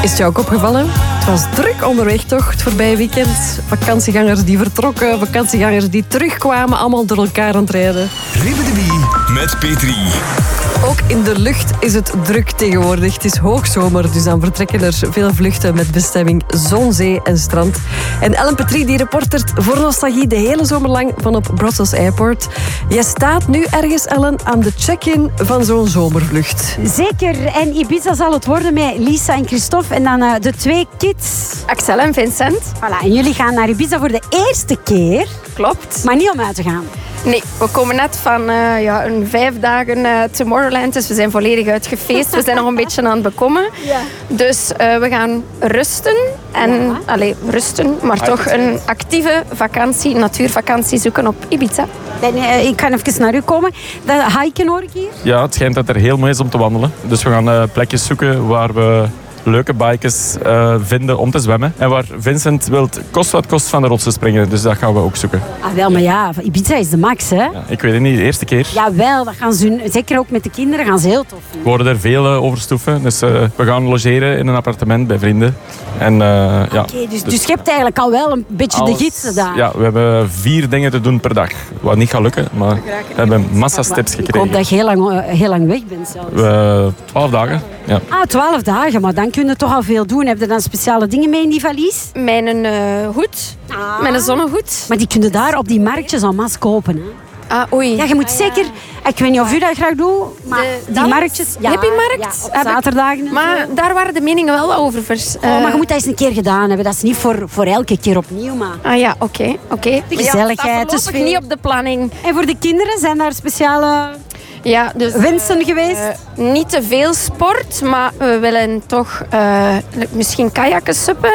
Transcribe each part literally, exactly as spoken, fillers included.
Is het jou ook opgevallen? Het was druk onderweg toch, het voorbije weekend. Vakantiegangers die vertrokken, vakantiegangers die terugkwamen, allemaal door elkaar aan het rijden. Ribbidi met Petri. Ook in de lucht is het druk tegenwoordig. Het is hoogzomer, dus dan vertrekken er veel vluchten met bestemming zon, zee en strand. En Ellen Petrie die reportert voor Nostalgie de hele zomer lang van op Brussels Airport. Jij staat nu ergens, Ellen, aan de check-in van zo'n zomervlucht. Zeker, en Ibiza zal het worden met Lisa en Christophe en dan uh, de twee kids. Axel en Vincent. Voilà, en jullie gaan naar Ibiza voor de eerste keer. Klopt. Maar niet om uit te gaan. Nee, we komen net van uh, ja, een vijf dagen uh, Tomorrowland, dus we zijn volledig uitgefeest. We zijn nog een beetje aan het bekomen. Ja. Dus uh, we gaan rusten. En, ja. Allee, rusten, maar toch een actieve vakantie, natuurvakantie zoeken op Ibiza. En, uh, ik kan even naar u komen. Dat hiken hoor ik hier. Ja, het schijnt dat er heel mooi is om te wandelen. Dus we gaan uh, plekjes zoeken waar we leuke bikes uh, vinden om te zwemmen. En waar Vincent wil kost wat kost van de rotsen springen. Dus dat gaan we ook zoeken. Ah, wel, maar ja, Ibiza is de max, hè? Ja, ik weet het niet, de eerste keer. Jawel, dat gaan ze, zeker ook met de kinderen, gaan ze heel tof vinden. We worden er veel uh, over stoeven. Dus uh, we gaan logeren in een appartement bij vrienden. En, uh, ja, Oké, okay, dus, dus, dus je hebt eigenlijk al wel een beetje alles, de gidsen daar. Ja, we hebben vier dingen te doen per dag. Wat niet gaat lukken, maar we hebben massa's tips gekregen. Ik hoop dat je heel lang, uh, heel lang weg bent zelfs. We, twaalf dagen, ja. Ah, twaalf dagen, maar dan kun je toch al veel doen. Heb je dan speciale dingen mee in die valies? Mijn uh, hoed, ah. mijn zonnehoed. Maar die kun je daar op die marktjes al mas kopen, hè? Ah, oei. Ja, je moet ah, zeker... Ja. Ik weet niet of u dat graag doet, maar de, die marktjes... Ja, Hippie-markt? Ja, op zaterdagen. Maar zo. Daar waren de meningen wel over vers. Oh, maar je moet dat eens een keer gedaan hebben. Dat is niet voor, voor elke keer opnieuw, maar... Ah ja, oké. Okay, okay. De gezelligheid. Ja, dat is niet op de planning. En voor de kinderen zijn daar speciale... Ja, dus, wensen uh, geweest? Uh, niet te veel sport, maar we willen toch uh, misschien kajakken suppen.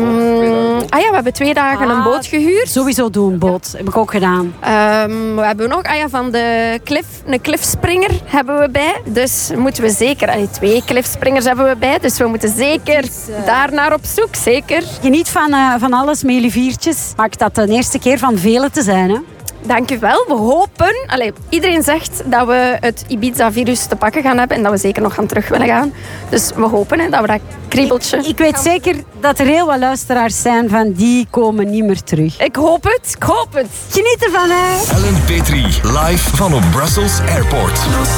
Um, ah ja, we hebben twee dagen ah, een boot gehuurd. Sowieso doen, boot. Heb ik ook gedaan. Um, we hebben ook ah ja, van de cliff, een cliffspringer hebben we bij. Dus moeten we zeker... Allee, twee cliffspringers hebben we bij. Dus we moeten zeker dus, uh, daar naar op zoek. Zeker. Geniet van, uh, van alles met jullie viertjes. Maakt dat de eerste keer van vele te zijn, hè? Dank u wel. We hopen... Allee, iedereen zegt dat we het Ibiza-virus te pakken gaan hebben en dat we zeker nog gaan terug willen gaan. Dus we hopen hè, dat we dat kriebeltje... Ik, ik weet gaan... zeker dat er heel wat luisteraars zijn van die komen niet meer terug. Ik hoop het. Ik hoop het. Geniet ervan, hè. Ellen Petrie, live van op Brussels Airport.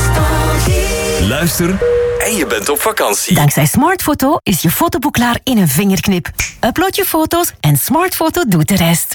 Nostalgie. Luister en je bent op vakantie. Dankzij Smartfoto is je fotoboek klaar in een vingerknip. Upload je foto's en Smartfoto doet de rest.